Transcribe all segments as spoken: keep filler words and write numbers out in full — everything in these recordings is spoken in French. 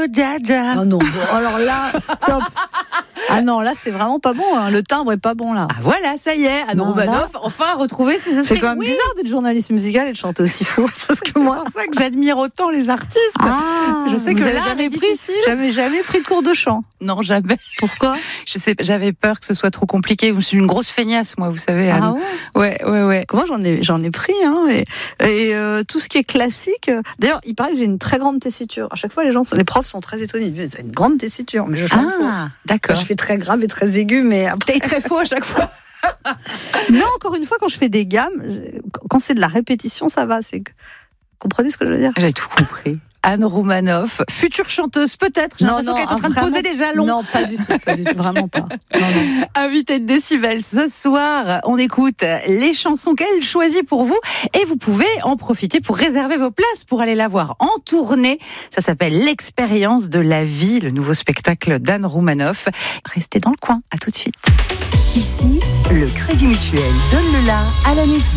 Oh, dja, dja. Oh non, bon, alors là, stop. Ah non, là, c'est vraiment pas bon. Hein. Le timbre est pas bon, là. Ah voilà, ça y est, Anne Non, Romanoff, là... enfin a retrouvé ses esprits. C'est quand même oui. bizarre d'être journaliste musicale et de chanter aussi faux. Parce que moi, c'est pour ça que j'admire autant les artistes. Ah, je sais que là, jamais pris, j'avais jamais pris de cours de chant. Non, jamais. Pourquoi? Je sais, j'avais peur que ce soit trop compliqué. Je suis une grosse feignasse, moi, vous savez. Anne. Ah ouais. Ouais, ouais, ouais. Comment j'en ai, j'en ai pris, hein. Et, et euh, tout ce qui est classique. Euh, d'ailleurs, il paraît que j'ai une très grande tessiture. À chaque fois, les gens, les profs sont très étonnés. Ils disent, une grande tessiture, mais je chante faux. Ah, d'accord. Je fais très grave et très aigu, mais après. T'es très faux à chaque fois. Non, encore une fois, quand je fais des gammes, quand c'est de la répétition, ça va. C'est... Vous comprenez ce que je veux dire? J'ai tout compris. Anne Romanoff, future chanteuse peut-être. J'ai non, l'impression non, qu'elle est en train vraiment, de poser des jalons. Non, pas du tout, pas du tout, vraiment pas. Non, non. Invitée de Décibel ce soir, on écoute les chansons qu'elle choisit pour vous et vous pouvez en profiter pour réserver vos places pour aller la voir en tournée. Ça s'appelle L'expérience de la vie, le nouveau spectacle d'Anne Romanoff. Restez dans le coin, à tout de suite. Ici, le Crédit Mutuel donne le la à la musique.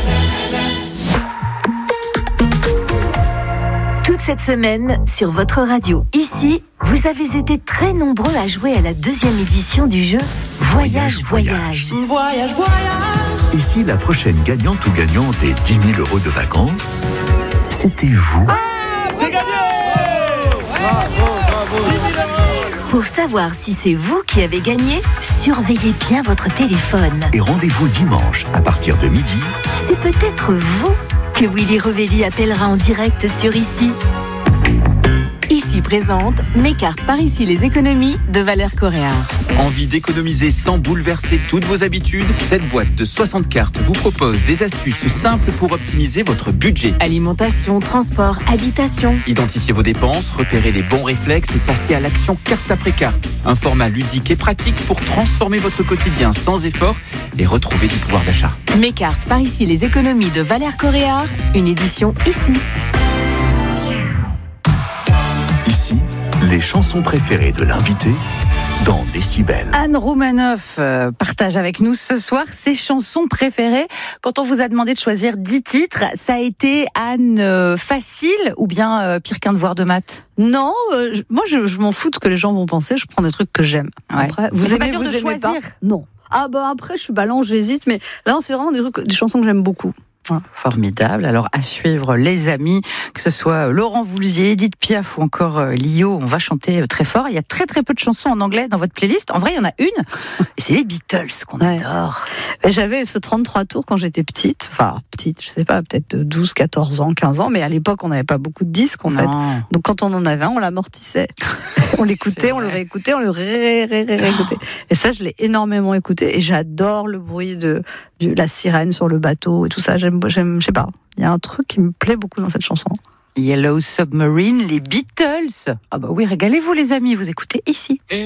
Toute cette semaine, sur votre radio, ici, vous avez été très nombreux à jouer à la deuxième édition du jeu Voyage, Voyage. Voyage, voyage. voyage. Ici, la prochaine gagnante ou gagnant des dix mille euros de vacances, c'était vous. Ah, c'est gagné! Bravo, bravo. Pour savoir si c'est vous qui avez gagné, surveillez bien votre téléphone. Et rendez-vous dimanche, à partir de midi. C'est peut-être vous que Willy Revelli appellera en direct sur Ici. Ici présente mes cartes par ici les économies de Valère Coréard. Envie d'économiser sans bouleverser toutes vos habitudes? Cette boîte de soixante cartes vous propose des astuces simples pour optimiser votre budget. Alimentation, transport, habitation. Identifiez vos dépenses, repérez les bons réflexes et passez à l'action carte après carte. Un format ludique et pratique pour transformer votre quotidien sans effort et retrouver du pouvoir d'achat. Mes cartes par ici les économies de Valère Coréard, une édition Ici. Ici, les chansons préférées de l'invité dans Décibel. Anne Romanoff euh, partage avec nous ce soir ses chansons préférées. Quand on vous a demandé de choisir dix titres, ça a été, Anne, euh, facile ou bien euh, pire qu'un devoir de maths? Non, euh, moi je, je m'en fous de ce que les gens vont penser, je prends des trucs que j'aime. Ouais. Après, vous Mais c'est aimez, pas dur vous de aimez choisir. pas? Non. Ah bah après je suis balance, j'hésite, mais là c'est vraiment des, trucs, des chansons que j'aime beaucoup. Ouais. Formidable. Alors à suivre, les amis, que ce soit Laurent Voulzier, Edith Piaf ou encore euh, Lio, on va chanter très fort. Il y a très très peu de chansons en anglais dans votre playlist. En vrai, il y en a une, et c'est les Beatles qu'on Ouais. adore. J'avais ce trente-trois tours quand j'étais petite, enfin petite, je sais pas, peut-être douze, quatorze ans, quinze ans, mais à l'époque on n'avait pas beaucoup de disques en fait. Non. Donc quand on en avait un, on l'amortissait. On l'écoutait, on le réécoutait, on le ré, ré, ré, réécoutait. Et ça, je l'ai énormément écouté et j'adore le bruit de, de la sirène sur le bateau et tout ça. J'aime, j'aime, je sais pas. Il y a un truc qui me plaît beaucoup dans cette chanson. Yellow Submarine, les Beatles. Ah bah oui, régalez-vous les amis, vous écoutez Ici.